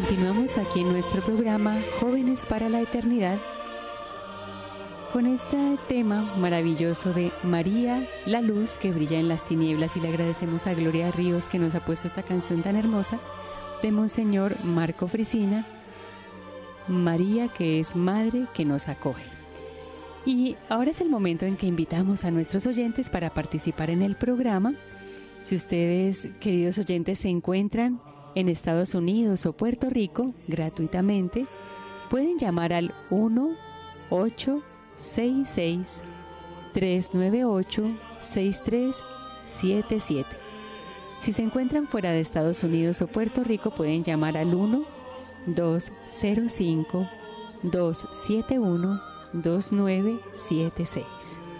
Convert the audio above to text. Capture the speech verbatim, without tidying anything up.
Continuamos aquí en nuestro programa Jóvenes para la Eternidad con este tema maravilloso de María, la luz que brilla en las tinieblas, y le agradecemos a Gloria Ríos que nos ha puesto esta canción tan hermosa de Monseñor Marco Frisina, María que es Madre que nos acoge. Y ahora es el momento en que invitamos a nuestros oyentes para participar en el programa. Si ustedes, queridos oyentes, se encuentran en Estados Unidos o Puerto Rico, gratuitamente, pueden llamar al uno ocho seis seis, tres nueve ocho, seis tres siete siete. Si se encuentran fuera de Estados Unidos o Puerto Rico, pueden llamar al uno dos cero cinco, dos siete uno, dos nueve siete seis.